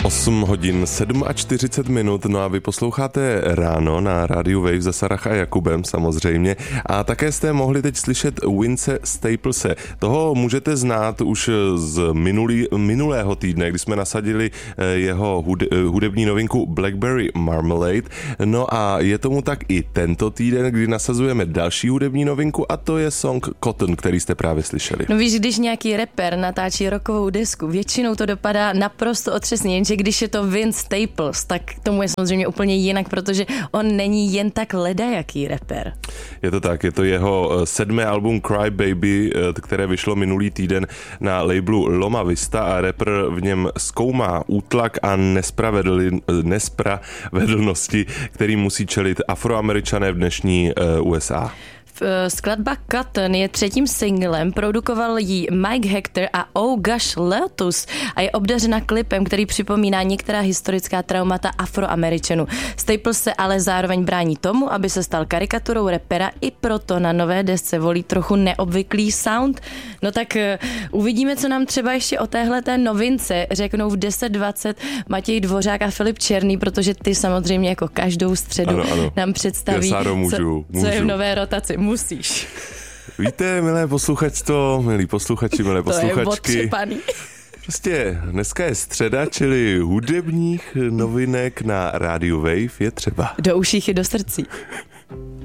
8 hodin 47 minut, no a vy posloucháte ráno na rádiu Wave za Sarah a Jakubem samozřejmě a také jste mohli teď slyšet Vince Staplese. Toho můžete znát už z minulého týdne, kdy jsme nasadili jeho hudební novinku Blackberry Marmalade. No a je tomu tak i tento týden, kdy nasazujeme další hudební novinku a to je song Cotton, který jste právě slyšeli. No víš, když nějaký rapper natáčí rockovou desku, většinou to dopadá naprosto otřesně, jenže když je to Vince Staples, tak tomu je samozřejmě úplně jinak, protože on není jen tak ledajaký rapper. Je to tak, je to jeho 7. album Cry Baby, které vyšlo minulý týden na labelu Loma Vista a rapper v něm zkoumá útlak a nespravedlnosti, který musí čelit Afroameričané v dnešní USA. Skladba Cotton je třetím singlem, produkoval ji Mike Hector a Oh Gosh Lotus a je obdařena klipem, který připomíná některá historická traumata Afroameričanů. Staples se ale zároveň brání tomu, aby se stal karikaturou rapera, i proto na nové desce volí trochu neobvyklý sound. No tak uvidíme, co nám třeba ještě o téhleté novince řeknou v 10:20 Matěj Dvořák a Filip Černý, protože ty samozřejmě jako každou středu nám představí, co je v nové rotaci. Musíš. Víte, milí posluchači, milé posluchačky. To je odřepaný. Prostě dneska je středa, čili hudebních novinek na rádiu Wave je třeba. Do uších i do srdcí.